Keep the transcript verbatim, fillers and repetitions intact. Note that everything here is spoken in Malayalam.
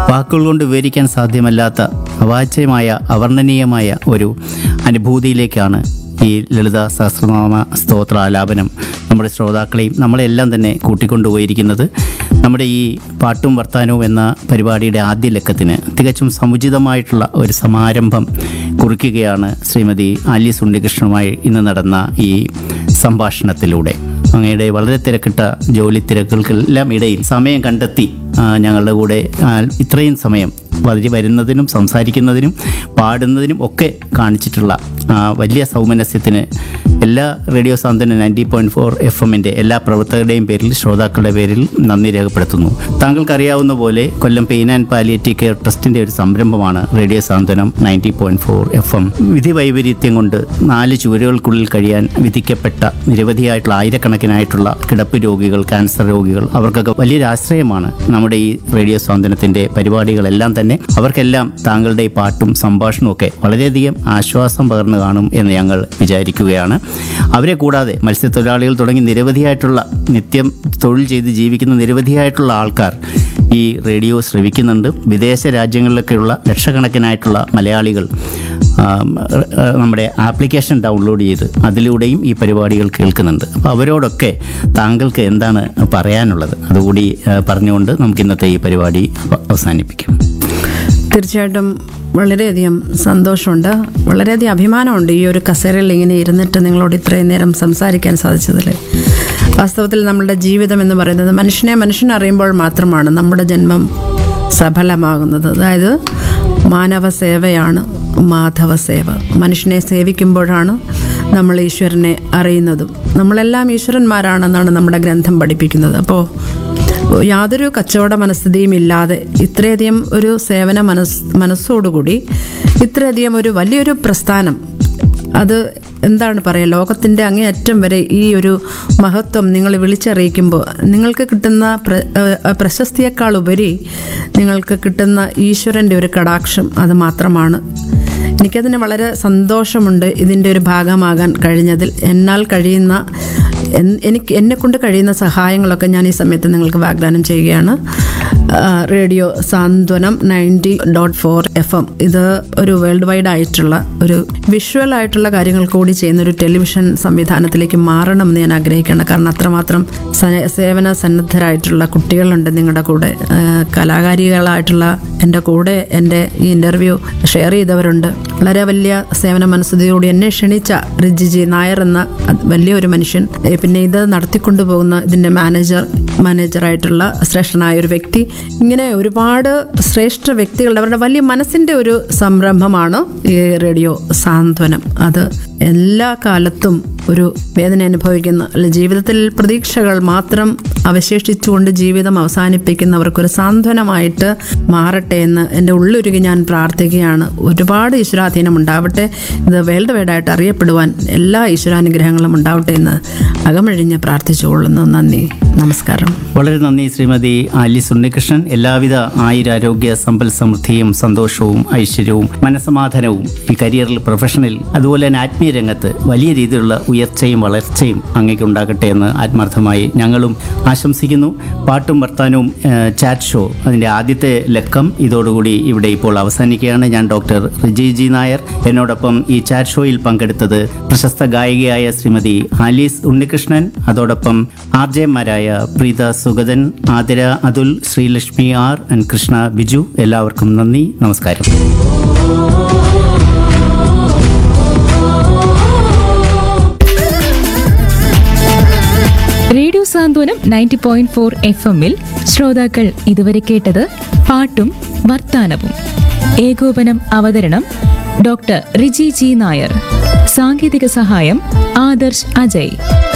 വാക്കുകൾ കൊണ്ട് വിവരിക്കാൻ സാധ്യമല്ലാത്ത അവാച്യമായ അവർണ്ണനീയമായ ഒരു അനുഭൂതിയിലേക്കാണ് ഈ ലളിത സഹസ്രനാമ സ്തോത്ര ആലാപനം നമ്മുടെ ശ്രോതാക്കളെയും നമ്മളെല്ലാം തന്നെ കൂട്ടിക്കൊണ്ടുപോയിരിക്കുന്നത്. നമ്മുടെ ഈ പാട്ടും വർത്താനവും എന്ന പരിപാടിയുടെ ആദ്യ ലക്കത്തിന് തികച്ചും സമുചിതമായിട്ടുള്ള ഒരു സമാരംഭം കുറിക്കുകയാണ് ശ്രീമതി ആലീസ് ഉണ്ണികൃഷ്ണനുമായി ഇന്ന് നടന്ന ഈ സംഭാഷണത്തിലൂടെ. അങ്ങയുടെ വളരെ തിരക്കിട്ട ജോലി തിരക്കുകൾക്കെല്ലാം ഇടയിൽ സമയം കണ്ടെത്തി ഞങ്ങളുടെ കൂടെ ഇത്രയും സമയം വരി വരുന്നതിനും സംസാരിക്കുന്നതിനും പാടുന്നതിനും ഒക്കെ കാണിച്ചിട്ടുള്ള വലിയ സൗമനസ്യത്തിന് എല്ലാ റേഡിയോ സാന്ത്വനം നയൻറ്റി പോയിൻറ്റ് ഫോർ എഫ് എമ്മിൻ്റെ എല്ലാ പ്രവർത്തകരുടെയും പേരിൽ, ശ്രോതാക്കളുടെ പേരിൽ നന്ദി രേഖപ്പെടുത്തുന്നു. താങ്കൾക്കറിയാവുന്ന പോലെ കൊല്ലം പെയിൻ ആൻഡ് പാലിയേറ്റീവ് കെയർ ട്രസ്റ്റിൻ്റെ ഒരു സംരംഭമാണ് റേഡിയോ സാന്ത്വനം ninety point four F M. വിധി വൈപരീത്യം കൊണ്ട് നാല് ചുവരുകൾക്കുള്ളിൽ കഴിയാൻ വിധിക്കപ്പെട്ട നിരവധിയായിട്ടുള്ള ആയിരക്കണക്കിനായിട്ടുള്ള കിടപ്പ് രോഗികൾ, ക്യാൻസർ രോഗികൾ, അവർക്കൊക്കെ വലിയൊരു ആശ്രയമാണ് നമ്മുടെ ഈ റേഡിയോ സാന്ത്വനത്തിൻ്റെ പരിപാടികളെല്ലാം തന്നെ. അവർക്കെല്ലാം താങ്കളുടെ ഈ പാട്ടും സംഭാഷണവും ഒക്കെ വളരെയധികം ആശ്വാസം പകർന്നു കാണും എന്ന് ഞങ്ങൾ വിചാരിക്കുകയാണ്. അവരെ കൂടാതെ മത്സ്യത്തൊഴിലാളികൾ തുടങ്ങി നിരവധിയായിട്ടുള്ള നിത്യം തൊഴിൽ ചെയ്ത് ജീവിക്കുന്ന നിരവധിയായിട്ടുള്ള ആൾക്കാർ ഈ റേഡിയോ ശ്രവിക്കുന്നുണ്ട്. വിദേശ രാജ്യങ്ങളിലൊക്കെയുള്ള ലക്ഷക്കണക്കിനായിട്ടുള്ള മലയാളികൾ നമ്മുടെ ആപ്ലിക്കേഷൻ ഡൗൺലോഡ് ചെയ്ത് അതിലൂടെയും ഈ പരിപാടികൾ കേൾക്കുന്നുണ്ട്. അപ്പോൾ അവരോടൊക്കെ താങ്കൾക്ക് എന്താണ് പറയാനുള്ളത്? അതുകൂടി പറഞ്ഞുകൊണ്ട് നമുക്ക് ഇന്നത്തെ ഈ പരിപാടി അവസാനിപ്പിക്കാം. തീർച്ചയായിട്ടും വളരെയധികം സന്തോഷമുണ്ട്, വളരെയധികം അഭിമാനമുണ്ട് ഈ ഒരു കസേരയിൽ ഇങ്ങനെ ഇരുന്നിട്ട് നിങ്ങളോട് ഇത്രയും നേരം സംസാരിക്കാൻ സാധിച്ചതിൽ. വാസ്തവത്തിൽ നമ്മളുടെ ജീവിതം എന്ന് പറയുന്നത് മനുഷ്യനെ മനുഷ്യനെ അറിയുമ്പോൾ മാത്രമാണ് നമ്മുടെ ജന്മം സഫലമാകുന്നത്. അതായത് മാനവ സേവയാണ് മാധവ സേവ. മനുഷ്യനെ സേവിക്കുമ്പോഴാണ് നമ്മൾ ഈശ്വരനെ അറിയുന്നതും. നമ്മളെല്ലാം ഈശ്വരന്മാരാണെന്നാണ് നമ്മുടെ ഗ്രന്ഥം പഠിപ്പിക്കുന്നത്. അപ്പോൾ യാതൊരു കച്ചവട മനസ്ഥിതിയും ഇല്ലാതെ ഇത്രയധികം ഒരു സേവന മനസ് മനസ്സോടുകൂടി ഇത്രയധികം ഒരു വലിയൊരു പ്രസ്ഥാനം, അത് എന്താണ് പറയുക, ലോകത്തിൻ്റെ അങ്ങേയറ്റം വരെ ഈ ഒരു മഹത്വം നിങ്ങൾ വിളിച്ചറിയിക്കുമ്പോൾ നിങ്ങൾക്ക് കിട്ടുന്ന പ്ര പ്രശസ്തിയേക്കാൾ ഉപരി നിങ്ങൾക്ക് കിട്ടുന്ന ഈശ്വരൻ്റെ ഒരു കടാക്ഷം അത് മാത്രമാണ്. എനിക്കതിന് വളരെ സന്തോഷമുണ്ട് ഇതിൻ്റെ ഒരു ഭാഗമാകാൻ കഴിഞ്ഞതിൽ. എന്നാൽ കഴിയുന്ന എനിക്ക് എന്നെക്കൊണ്ട് കഴിയുന്ന സഹായങ്ങളൊക്കെ ഞാൻ ഈ സമയത്ത് നിങ്ങൾക്ക് വാഗ്ദാനം ചെയ്യുകയാണ്. റേഡിയോ സാന്ത്വനം ninety dot four F M ഇത് ഒരു വേൾഡ് വൈഡ് ആയിട്ടുള്ള ഒരു വിഷ്വൽ ആയിട്ടുള്ള കാര്യങ്ങൾ കൂടി ചെയ്യുന്ന ഒരു ടെലിവിഷൻ സംവിധാനത്തിലേക്ക് മാറണം എന്ന് ഞാൻ ആഗ്രഹിക്കുകയാണ്. കാരണം അത്രമാത്രം സേവന സന്നദ്ധരായിട്ടുള്ള കുട്ടികളുണ്ട് നിങ്ങളുടെ കൂടെ, കലാകാരികളായിട്ടുള്ള എൻ്റെ കൂടെ എൻ്റെ ഈ ഇൻ്റർവ്യൂ ഷെയർ ചെയ്തവരുണ്ട്. വളരെ വലിയ സേവന മനസ്സുതയോടെ എന്നെ ക്ഷണിച്ച റിജിജി നായർ എന്ന വലിയൊരു മനുഷ്യൻ, പിന്നെ ഇത് നടത്തിക്കൊണ്ടുപോകുന്ന ഇതിൻ്റെ മാനേജർ മാനേജറായിട്ടുള്ള ശ്രേഷ്ഠനായ ഒരു വ്യക്തി, ഇങ്ങനെ ഒരുപാട് ശ്രേഷ്ഠ വ്യക്തികളുടെ അവരുടെ വലിയ മനസ്സിൻ്റെ ഒരു സംരംഭമാണ് ഈ റേഡിയോ സാന്ത്വനം. അത് എല്ലാ കാലത്തും ഒരു വേദന അനുഭവിക്കുന്ന, അല്ല ജീവിതത്തിൽ പ്രതീക്ഷകൾ മാത്രം അവശേഷിച്ചുകൊണ്ട് ജീവിതം അവസാനിപ്പിക്കുന്നവർക്കൊരു സാന്ത്വനമായിട്ട് മാറട്ടെ എന്ന് എൻ്റെ ഉള്ളുരുകി ഞാൻ പ്രാർത്ഥിക്കുകയാണ്. ഒരുപാട് ഈശ്വരാധീനം ഉണ്ടാവട്ടെ, ഇത് വേൾഡ് വൈഡായിട്ട് അറിയപ്പെടുവാൻ എല്ലാ ഈശ്വരാനുഗ്രഹങ്ങളും ഉണ്ടാവട്ടെ എന്ന് അകമഴിഞ്ഞ് പ്രാർത്ഥിച്ചുകൊള്ളുന്നു. നന്ദി, നമസ്കാരം. വളരെ നന്ദി ശ്രീമതി ആലീസ് ഉണ്ണികൃഷ്ണൻ. എല്ലാവിധ ആയുരാരോഗ്യ സമ്പൽ സമൃദ്ധിയും സന്തോഷവും ഐശ്വര്യവും മനസ്സമാധാനവും ഈ കരിയറിൽ, പ്രൊഫഷണൽ, അതുപോലെ തന്നെ ആത്മീയ രംഗത്ത് വലിയ രീതിയിലുള്ള ഉയർച്ചയും വളർച്ചയും അങ്ങേക്ക് ഉണ്ടാകട്ടെ എന്ന് ആത്മാർത്ഥമായി ഞങ്ങളും ആശംസിക്കുന്നു. പാട്ടും വർത്താനവും ചാറ്റ് ഷോ അതിൻ്റെ ആദ്യത്തെ ലക്കം ഇതോടുകൂടി ഇവിടെ ഇപ്പോൾ അവസാനിക്കുകയാണ്. ഞാൻ ഡോക്ടർ റിജിജി നായർ. എന്നോടൊപ്പം ഈ ചാറ്റ് ഷോയിൽ പങ്കെടുത്തത് പ്രശസ്ത ഗായികയായ ശ്രീമതി ആലീസ് ഉണ്ണികൃഷ്ണൻ, അതോടൊപ്പം R ജെമാരായ Preetha Sugathan, Athira Atul, Sreelakshmi R and Krishna Biju. എല്ലാവർക്കും നന്ദി, നമസ്കാരം. റേഡിയോ സാന്ത്വനം നയൻറ്റി പോയിന്റ് ഫോർ എഫ് എമ്മിൽ ശ്രോതാക്കൾ ഇതുവരെ കേട്ടത് പാട്ടും വർത്താനവും. ഏകോപനം അവതരണം ഡോക്ടർ റിജി ജി നായർ. സാങ്കേതിക സഹായം ആദർശ് അജയ്.